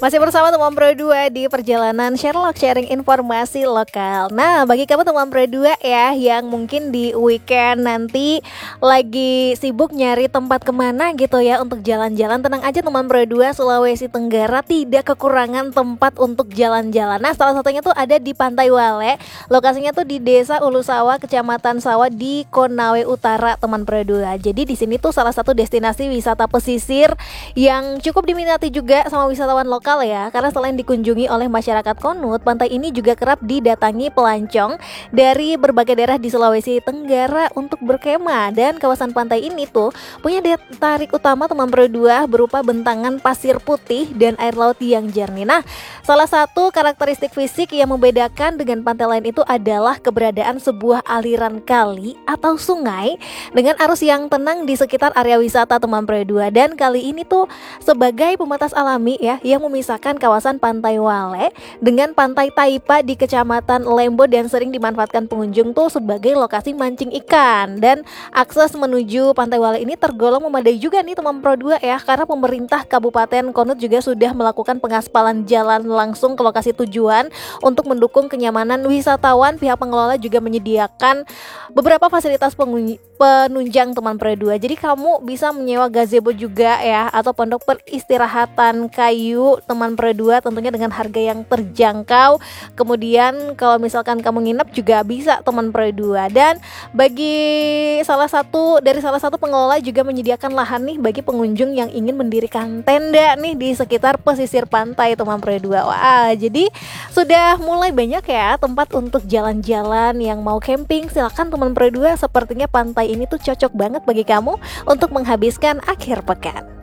Masih bersama teman Pro 2 di perjalanan Sherlock, sharing informasi lokal. Nah, bagi kamu teman Pro 2 ya yang mungkin di weekend nanti lagi sibuk nyari tempat kemana gitu ya untuk jalan-jalan, tenang aja teman Pro 2, Sulawesi Tenggara tidak kekurangan tempat untuk jalan-jalan. Nah, salah satunya tuh ada di Pantai Wale. Lokasinya tuh di Desa Ulu Sawah, Kecamatan Sawah di Konawe Utara teman Pro 2. Jadi di sini tuh salah satu destinasi wisata pesisir yang cukup diminati juga sama wisatawan lokal ya, karena selain dikunjungi oleh masyarakat Konut, pantai ini juga kerap didatangi pelancong dari berbagai daerah di Sulawesi Tenggara untuk berkemah. Dan kawasan pantai ini tuh punya daya tarik utama teman Pro 2 berupa bentangan pasir putih dan air laut yang jernih. Nah, salah satu karakteristik fisik yang membedakan dengan pantai lain itu adalah keberadaan sebuah aliran kali atau sungai dengan arus yang tenang di sekitar area wisata teman Pro 2. Dan kali ini tuh sebagai pembatas alami ya yang memisahkan kawasan Pantai Wale dengan Pantai Taipa di Kecamatan Lembo, dan sering dimanfaatkan pengunjung tuh sebagai lokasi mancing ikan. Dan akses menuju Pantai Wale ini tergolong memadai juga nih teman Pro 2 ya, karena pemerintah Kabupaten Konut juga sudah melakukan pengaspalan jalan langsung ke lokasi tujuan untuk mendukung kenyamanan wisatawan. Pihak pengelola juga menyediakan beberapa fasilitas penunjang teman Pro 2. Jadi kamu bisa menyewa gazebo juga ya, atau pondok peristirahatan kayu teman Pro 2, tentunya dengan harga yang terjangkau. Kemudian kalau misalkan kamu nginep juga bisa teman Pro 2. Dan bagi salah satu pengelola juga menyediakan lahan nih bagi pengunjung yang ingin mendirikan tenda nih di sekitar pesisir pantai teman Pro 2. Wah, jadi sudah mulai banyak ya tempat untuk jalan-jalan. Yang mau camping silakan teman Pro 2, sepertinya pantai ini tuh cocok banget bagi kamu untuk menghabiskan akhir pekan.